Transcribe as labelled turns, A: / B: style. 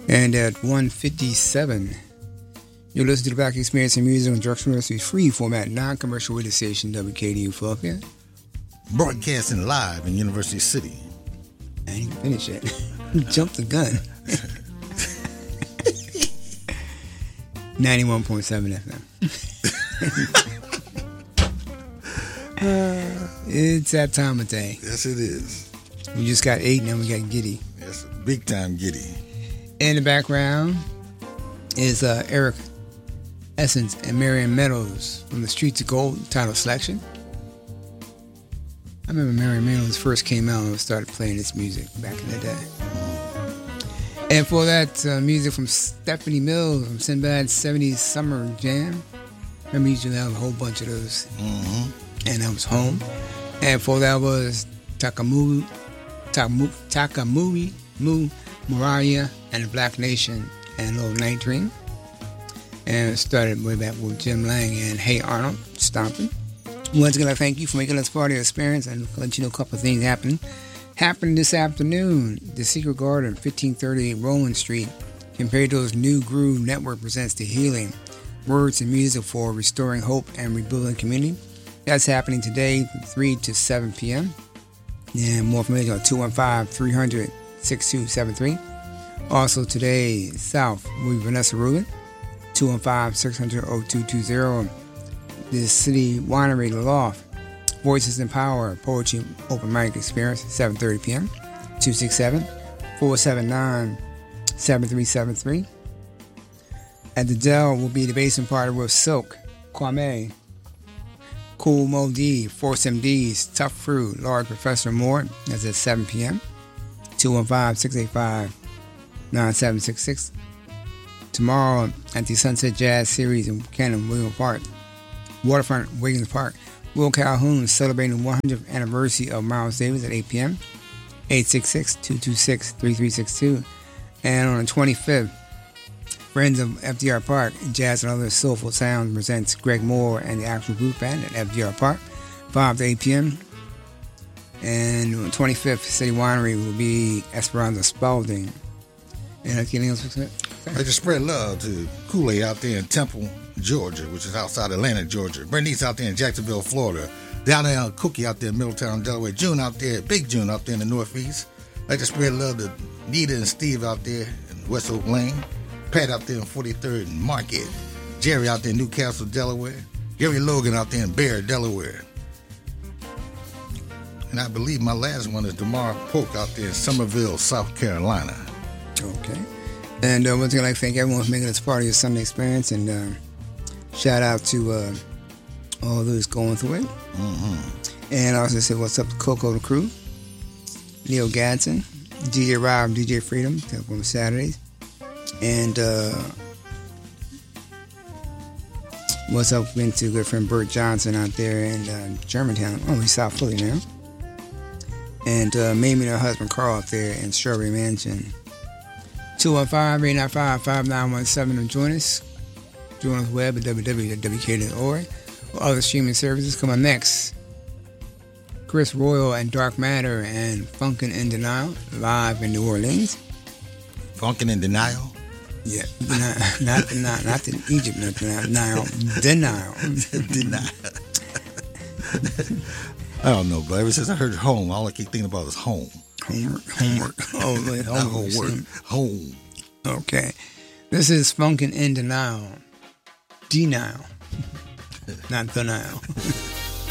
A: And at 1:57, you'll listen to the Black Experience in Music on Drug University's free format, non-commercial radio station, WKDU Philadelphia.
B: Broadcasting live in University City.
A: I ain't even finished yet. Jumped the gun. 91.7 FM. It's that time of day.
B: Yes, it is.
A: We just got 8, now we got Giddy.
B: Yes, big time Giddy.
A: In the background is Eric Essence and Marion Meadows from the Streets of Gold title selection. I remember Marion Meadows first came out and started playing this music back in the day. And for that, music from Stephanie Mills from Sinbad's 70s Summer Jam. Remember, you used to have a whole bunch of those.
B: Mm-hmm.
A: And that was Home. And for that was Takamuri, Mariah, and the Black Nation, and Little Night Dream. And it started way back with Jim Lang and Hey Arnold, Stomping. Once again, I thank you for making us part of your experience and let you know a couple of things happening this afternoon. The Secret Garden, 1530 Rowan Street. Comparativ's New Groove Network presents The Healing, Words and Music for Restoring Hope and Rebuilding Community. That's happening today from 3 to 7 p.m. And more information on 215-300-6273. Also today, South with Vanessa Rubin, 215-600-0220. The City Winery Loft, Voices in Power, Poetry Open Mic Experience, 7:30 p.m. 267-479-7373. At the Dell will be the basin party with Silk, Kwame, Cool Mo D, Force MDs, Tough Fruit, Large Professor Moore. That's at 7 p.m. 215-685-9766. Tomorrow at the Sunset Jazz Series in Cannon, Williams Park. Waterfront, Wiggins Park. Will Calhoun celebrating the 100th anniversary of Miles Davis at 8 p.m. 866-226-3362. And on the 25th, Friends of FDR Park, Jazz and Other Soulful Sounds presents Greg Moore and the Actual Group Band at FDR Park, 5 to 8 p.m. And on the 25th, City Winery will be Esperanza Spalding. And anything else?
B: I just spread love to Kool-Aid out there in Temple, Georgia, which is outside Atlanta, Georgia. Bernice out there in Jacksonville, Florida. Down there, Cookie out there in Middletown, Delaware. June out there, Big June out there in the Northeast. I just spread love to Nita and Steve out there in West Oak Lane. Pat out there in 43rd and Market. Jerry out there in Newcastle, Delaware. Gary Logan out there in Bear, Delaware. And I believe my last one is DeMar Polk out there in Summerville, South Carolina.
A: Okay. And once again, I'd like to thank everyone for making this part of your Sunday experience. And shout out to all those going through it.
B: Mm-hmm.
A: And I also say what's up to Coco the Crew, Neil Gadsden, DJ Rob, DJ Freedom, on Saturdays. And what's up to good friend Bert Johnson out there in Germantown. Oh, he's South Philly now. And Mamie and her husband Carl out there in Strawberry Mansion. 215-895-5917 and join us. Join us web at www.wk.org. Or other streaming services. Come on next. Chris Royal and Dark Matter and Funkin' in Denial live in New Orleans.
B: Funkin' in Denial?
A: Yeah, not in Egypt, not denial. Denial.
B: I don't know, but ever since I heard home, all I keep thinking about is home.
A: Homework. Oh, wait, homework.
B: Home.
A: Okay. This is Funkin' in Denial. Denial. Not denial.